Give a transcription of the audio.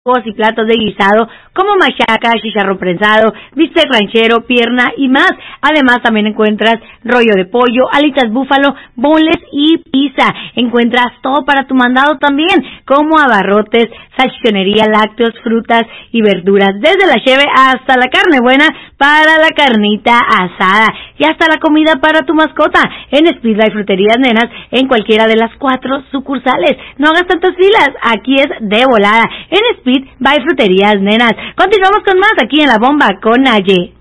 y platos de guisado como machaca, chicharrón prensado, bistec ranchero, pierna y más. Además también encuentras rollo de pollo, alitas búfalo, boneless y pizza. Encuentras todo para tu mandado también, como abarrotes, salchichonería, lácteos, frutas y verduras, desde la cheve hasta la carne buena para la carnita asada y hasta la comida para tu mascota. En Speed by Fruterías Nenas, en cualquiera de las 4 sucursales. No hagas tantas filas, aquí es de volada, en Speed by Fruterías Nenas. Continuamos con más aquí en La Bomba con Naye.